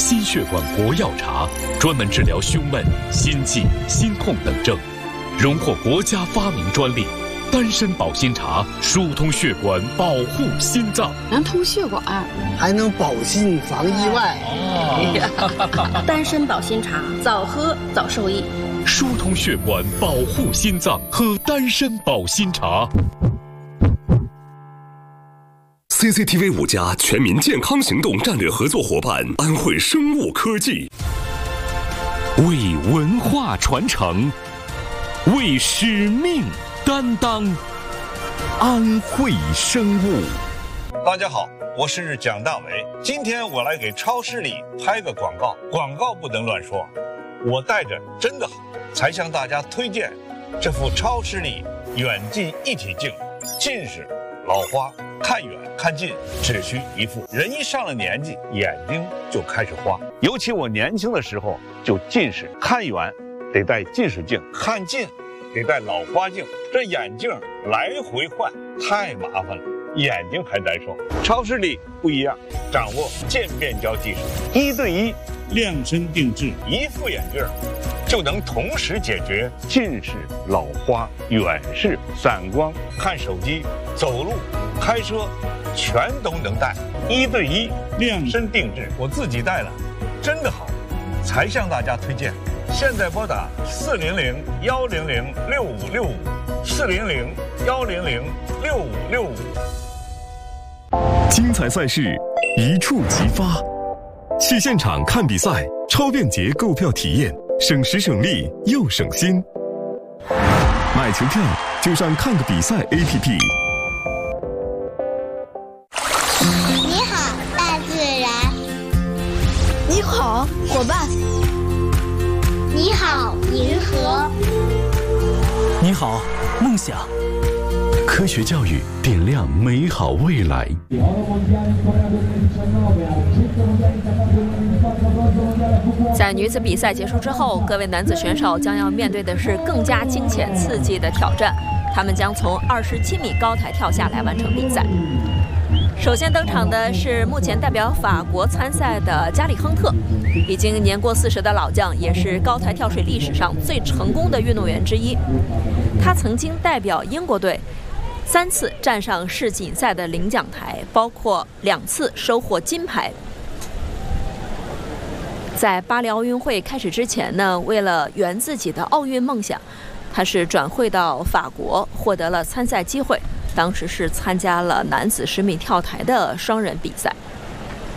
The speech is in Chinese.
心血管国药茶，专门治疗胸闷、心悸、心痛等症，荣获国家发明专利。丹参保心茶疏通血管，保护心脏， 能通血管， 还能保心防意外。 丹参保心茶，早喝早受益。 疏通血管，保护心脏，喝丹参保心茶。 CCTV 5家全民健康行动战略合作伙伴安徽生物科技， 为文化传承，为使命担当，安徽生物。 大家好，我是蒋大为。今天我来给超市里拍个广告，广告不能乱说。我带着真的好，才向大家推荐这副超视力远近一体镜，近视、老花、看远看近只需一副。人一上了年纪，眼睛就开始花，尤其我年轻的时候就近视，看远得戴近视镜，看近得戴老花镜，这眼镜来回换太麻烦了，眼睛还难受。超视力不一样，掌握渐变焦技术，1对1量身定制，一副眼镜就能同时解决近视、老花、远视、散光、看手机、走路、开车，全都能戴。1对1量身定制，我自己戴了，真的好，才向大家推荐。现在拨打400-100-6565，400-100-6565。 精彩赛事一触即发，去现场看比赛，超便捷购票体验，省时省力又省心。买球票就上看个比赛 APP。 你好，大自然。 你好，伙伴。 你好，银河。 你好，梦想。 科学教育点亮美好未来。 在女子比赛结束之后，各位男子选手将要面对的是更加惊险刺激的挑战，他们将从27米高台跳下来完成比赛。首先登场的是目前代表法国参赛的加里亨特，已经年过40的老将，也是高台跳水历史上最成功的运动员之一。他曾经代表英国队3次站上世锦赛的领奖台，包括2次收获金牌。在巴黎奥运会开始之前呢，为了圆自己的奥运梦想，他是转会到法国，获得了参赛机会。当时是参加了男子10米跳台的双人比赛。